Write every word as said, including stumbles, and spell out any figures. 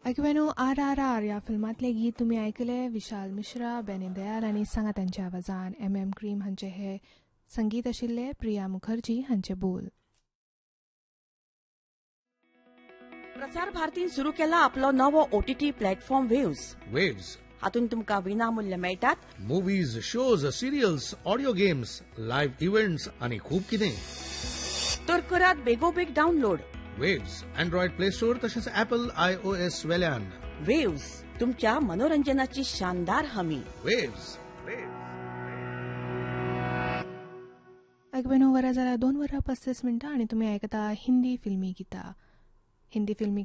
ऐकवेनो R R R ह्या फिल्मांतले गीत तुमी आयकले. विशाल मिश्रा, बेनी दयाल आनी सांगा तांच्या आवाजान. एम एम क्रीम हांचे हे संगीत आशिल्ले. प्रिया मुखर्जी हांचे बोल. प्रसार भारतीन सुरू केला आपलो नवो ओटीटी प्लॅटफॉर्म वेव्स. वेव्स हातून तुमकां विनामूल्य मेळटात movies, shows, serials, audio games, live events आणि खूप कितें. तर करात बेगोबेग download. Waves Android play store तसेच ऍपल आय ओ एस वेल्यान. वेव्स तुमच्या मनोरंजनाची शानदार हमी. वेव्स ऐकवेनो वरा जाल्यार दोन वरां पस्तीस मिनटां आनी तुमी आयकता हिंदी फिल्मी गितां. हिंदी फिल्मी